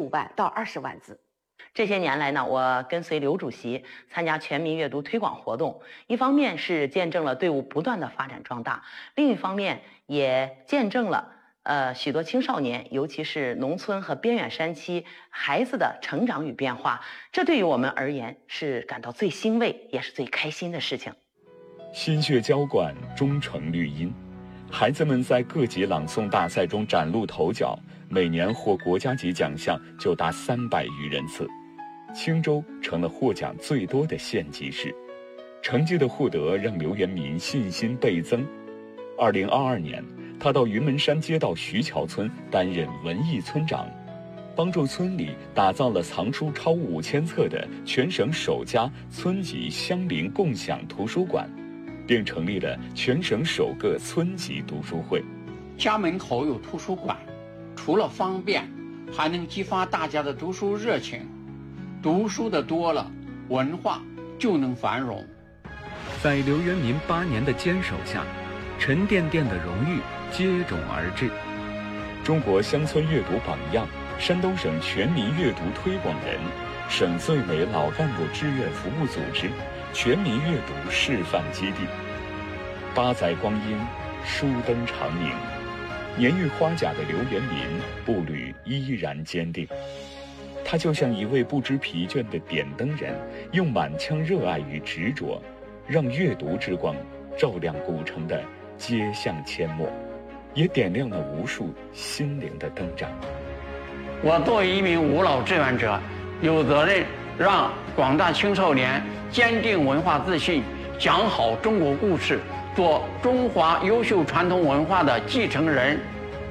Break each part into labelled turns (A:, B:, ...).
A: 15万到20万字。
B: 这些年来呢，我跟随刘主席参加全民阅读推广活动，一方面是见证了队伍不断的发展壮大，另一方面也见证了许多青少年，尤其是农村和边远山区孩子的成长与变化。这对于我们而言是感到最欣慰，也是最开心的事情。
C: 心血浇灌，忠诚绿荫，孩子们在各级朗诵大赛中崭露头角，每年获国家级奖项就达300余人次。青州成了获奖最多的县级市，成绩的获得让刘元民信心倍增。2022年，他到云门山街道徐桥村担任文艺村长，帮助村里打造了藏书超5000册的全省首家村级乡邻共享图书馆，并成立了全省首个村级读书会。
D: 家门口有图书馆，除了方便，还能激发大家的读书热情。读书的多了，文化就能繁荣。
E: 在刘元民8年的坚守下，沉甸甸的荣誉接踵而至。
C: 中国乡村阅读榜样，山东省全民阅读推广人，省最美老干部志愿服务组织，全民阅读示范基地。8载光阴，书灯长明，年逾花甲的刘元民步履依然坚定。他就像一位不知疲倦的点灯人，用满腔热爱与执着，让阅读之光照亮古城的街巷阡陌，也点亮了无数心灵的灯盏。
D: 我作为一名无老志愿者，有责任让广大青少年坚定文化自信，讲好中国故事，做中华优秀传统文化的继承人。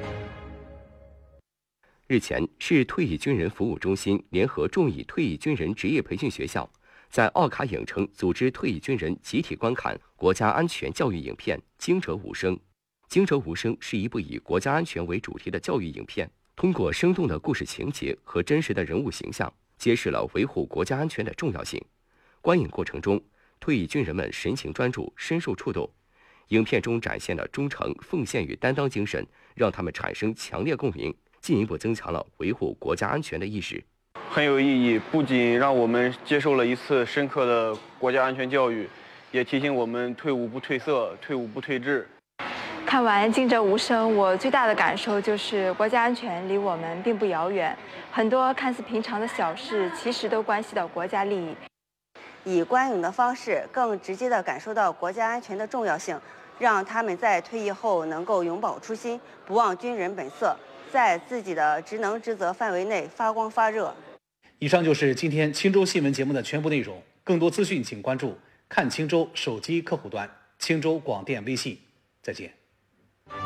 F: 日前，市退役军人服务中心联合众义退役军人职业培训学校，在奥卡影城组织退役军人集体观看国家安全教育影片《惊蛰无声》。《惊蛰无声》是一部以国家安全为主题的教育影片，通过生动的故事情节和真实的人物形象，揭示了维护国家安全的重要性。观影过程中，退役军人们神情专注，深受触动。影片中展现了忠诚、奉献与担当精神，让他们产生强烈共鸣，进一步增强了维护国家安全的意识。
G: 很有意义，不仅让我们接受了一次深刻的国家安全教育，也提醒我们退伍不褪色，退伍不退志。
H: 看完《惊蛰无声》，我最大的感受就是国家安全离我们并不遥远，很多看似平常的小事，其实都关系到国家利益。
I: 以观影的方式，更直接地感受到国家安全的重要性，让他们在退役后能够永葆初心，不忘军人本色，在自己的职能职责范围内发光发热。
J: 以上就是今天青州新闻节目的全部内容。更多资讯请关注看青州手机客户端、青州广电微信。再见。